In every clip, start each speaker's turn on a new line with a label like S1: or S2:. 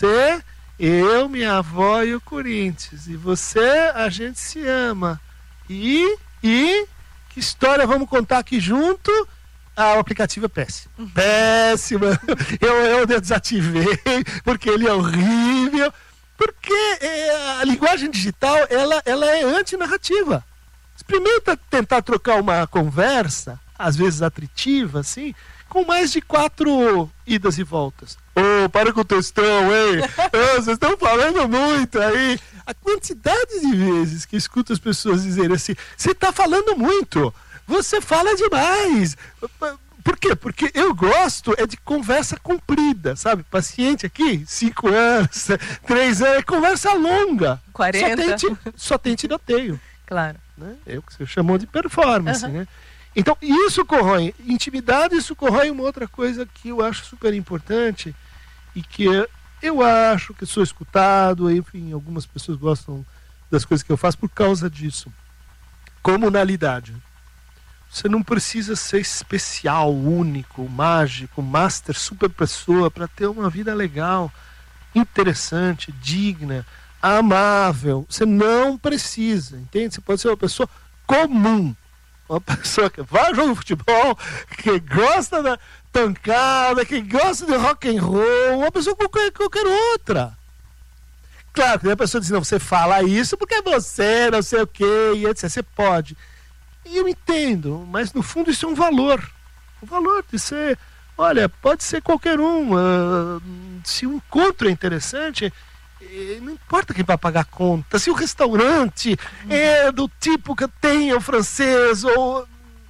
S1: você, eu, minha avó e o Corinthians. E você, a gente se ama. E que história vamos contar aqui junto? O aplicativo é péssimo. Péssimo. Eu desativei, porque ele é horrível. Porque a linguagem digital, ela é antinarrativa. Experimenta tentar trocar uma conversa, às vezes atritiva, assim, com mais de 4 idas e voltas. Para com o textão, hein? Vocês estão falando muito aí. A quantidade de vezes que eu escuto as pessoas dizerem assim, você está falando muito, você fala demais. Por quê? Porque eu gosto de conversa comprida, sabe? Paciente aqui, 5 anos, 3 anos, é conversa longa.
S2: 40.
S1: Só tem tiroteio.
S2: Claro.
S1: Né? É o que você chamou de performance, né? Então, isso corrói. Intimidade, isso corrói uma outra coisa que eu acho super importante e que eu acho que sou escutado, enfim, algumas pessoas gostam das coisas que eu faço por causa disso. Comunalidade. Você não precisa ser especial, único, mágico, master, super pessoa para ter uma vida legal, interessante, digna, amável. Você não precisa, entende? Você pode ser uma pessoa comum. Uma pessoa que vai jogar futebol, que gosta da pancada, que gosta de rock and roll, uma pessoa como qualquer outra. Claro que a pessoa diz, não, você fala isso porque é você, não sei o quê, e etc. Você pode. E eu entendo, mas no fundo isso é um valor. O valor de ser, olha, pode ser qualquer um. Se o encontro é interessante, não importa quem vai pagar a conta. Se o restaurante é do tipo que tem o francês, ou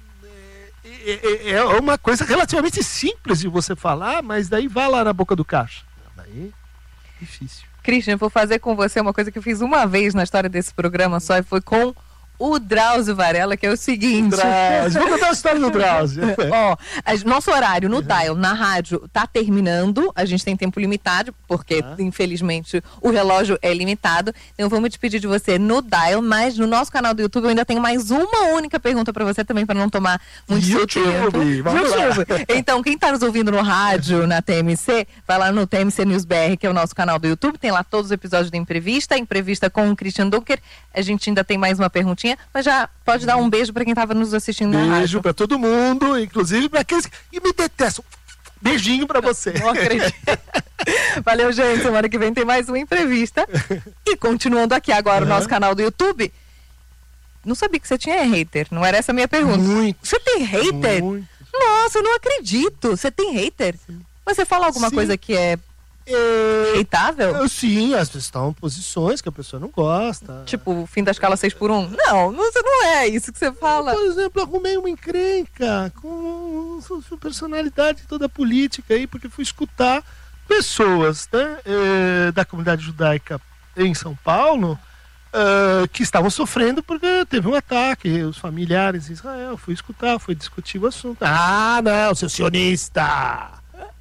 S1: é uma coisa relativamente simples de você falar, mas daí vai lá na boca do caixa. Daí é difícil.
S2: Christian, vou fazer com você uma coisa que eu fiz uma vez na história desse programa só, e foi com o Drauzio Varela, que é o seguinte...
S1: Vou contar a história do Drauzio.
S2: Nosso horário no Dial, na rádio, tá terminando. A gente tem tempo limitado, porque, infelizmente, o relógio é limitado. Então, eu vou me despedir de você no Dial, mas no nosso canal do YouTube eu ainda tenho mais uma única pergunta para você também, para não tomar muito seu tempo. Então, quem tá nos ouvindo no rádio, na TMC, vai lá no TMC News BR, que é o nosso canal do YouTube. Tem lá todos os episódios da Entrevista com o Christian Dunker. A gente ainda tem mais uma perguntinha, mas já pode dar um beijo para quem estava nos assistindo na rádio.
S1: Beijo para todo mundo, inclusive para aqueles que me detestam. Beijinho para você.
S2: Não acredito. Valeu, gente. Semana que vem tem mais uma entrevista. E continuando aqui agora o nosso canal do YouTube. Não sabia que você tinha hater. Não era essa a minha pergunta.
S1: Muito.
S2: Você tem hater?
S1: Muito.
S2: Nossa, eu não acredito. Você tem hater? Mas você fala alguma coisa que é aceitável?
S1: Sim, às vezes estão posições que a pessoa não gosta.
S2: Tipo, o fim da escala 6x1? Não, não é isso que você fala.
S1: Por exemplo, arrumei uma encrenca com sua personalidade toda política aí, porque fui escutar pessoas, né, da comunidade judaica em São Paulo, que estavam sofrendo porque teve um ataque, os familiares em Israel. Fui escutar, fui discutir o assunto. Ah, não, seu sionista!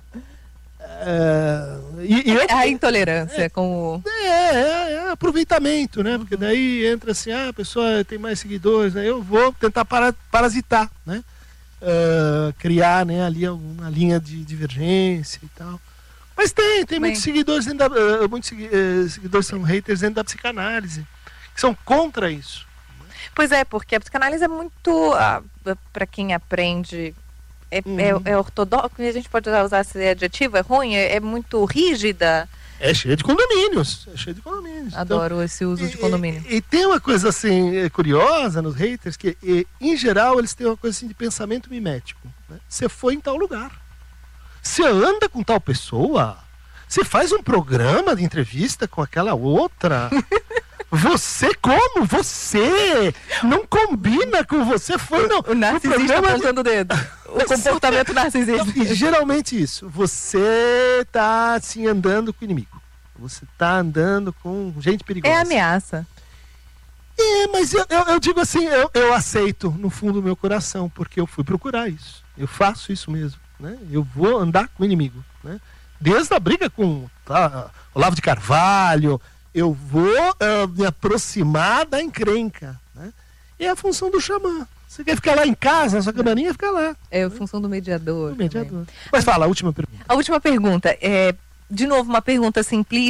S2: A intolerância com o...
S1: aproveitamento, né? Porque daí entra assim, a pessoa tem mais seguidores, né? Eu vou tentar parasitar, né? Criar, né, ali uma linha de divergência e tal. Mas tem muitos seguidores dentro da, seguidores são haters dentro da psicanálise, que são contra isso.
S2: Pois é, porque a psicanálise é muito, para quem aprende... É ortodoxo, a gente pode usar esse adjetivo, é ruim, é muito rígida.
S1: É cheio de condomínios.
S2: Adoro então, esse uso de condomínio.
S1: E tem uma coisa assim curiosa nos haters, que em geral eles têm uma coisa assim de pensamento mimético. Né? Você foi em tal lugar. Você anda com tal pessoa. Você faz um programa de entrevista com aquela outra. Você como? Você não combina com você. Foi não.
S2: O narcisista apontando o dedo. O comportamento narcisista.
S1: Geralmente isso. Você tá assim andando com o inimigo. Você tá andando com gente perigosa.
S2: É ameaça.
S1: Mas eu digo assim, eu aceito no fundo do meu coração, porque eu fui procurar isso. Eu faço isso mesmo, né? Eu vou andar com o inimigo, né? Desde a briga com Olavo de Carvalho, eu vou me aproximar da encrenca, né? É a função do xamã. Você quer ficar lá em casa, na sua cabaninha, fica lá.
S2: É a função do mediador.
S1: Mas fala, a última pergunta.
S2: A última pergunta é... de novo, uma pergunta simplista.